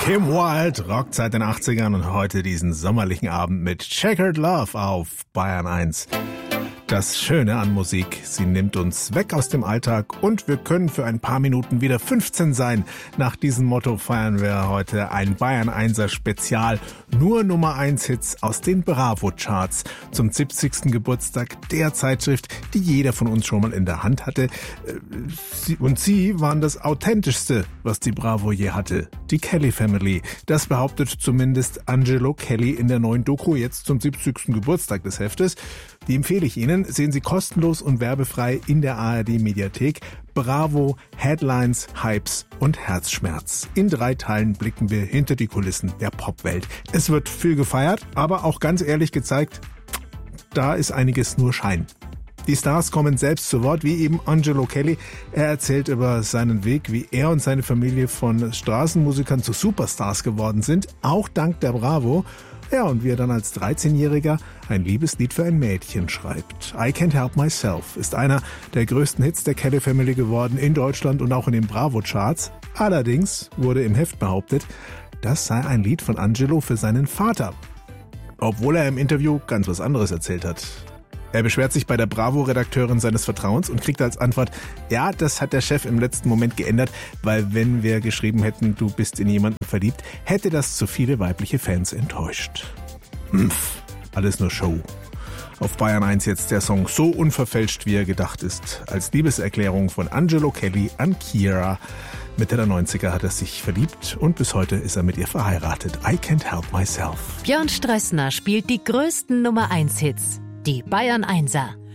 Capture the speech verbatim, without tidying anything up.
Kim Wilde rockt seit den achtzigern und heute diesen sommerlichen Abend mit Checkered Love auf Bayern eins. Das Schöne an Musik, sie nimmt uns weg aus dem Alltag und wir können für ein paar Minuten wieder fünfzehn sein. Nach diesem Motto feiern wir heute ein Bayern einser Spezial. Nur Nummer eins Hits aus den Bravo-Charts zum siebzigsten Geburtstag der Zeitschrift, die jeder von uns schon mal in der Hand hatte. Und sie waren das Authentischste, was die Bravo je hatte. Die Kelly Family. Das behauptet zumindest Angelo Kelly in der neuen Doku jetzt zum siebzigsten Geburtstag des Heftes. Die empfehle ich Ihnen. Sehen Sie kostenlos und werbefrei in der A R D-Mediathek. Bravo, Headlines, Hypes und Herzschmerz. In drei Teilen blicken wir hinter die Kulissen der Popwelt. Es wird viel gefeiert, aber auch ganz ehrlich gezeigt, da ist einiges nur Schein. Die Stars kommen selbst zu Wort, wie eben Angelo Kelly. Er erzählt über seinen Weg, wie er und seine Familie von Straßenmusikern zu Superstars geworden sind, auch dank der Bravo. Ja, und wie er dann als dreizehnjähriger ein Liebeslied für ein Mädchen schreibt. I Can't Help Myself ist einer der größten Hits der Kelly Family geworden in Deutschland und auch in den Bravo-Charts. Allerdings wurde im Heft behauptet, das sei ein Lied von Angelo für seinen Vater. Obwohl er im Interview ganz was anderes erzählt hat. Er beschwert sich bei der Bravo-Redakteurin seines Vertrauens und kriegt als Antwort, ja, das hat der Chef im letzten Moment geändert, weil wenn wir geschrieben hätten, du bist in jemanden verliebt, hätte das zu viele weibliche Fans enttäuscht. Mpf, alles nur Show. Auf Bayern eins jetzt der Song so unverfälscht, wie er gedacht ist, als Liebeserklärung von Angelo Kelly an Kira. Mitte der neunziger hat er sich verliebt und bis heute ist er mit ihr verheiratet. I Can't Help Myself. Björn Strössner spielt die größten Nummer eins Hits. Die Bayern Einser.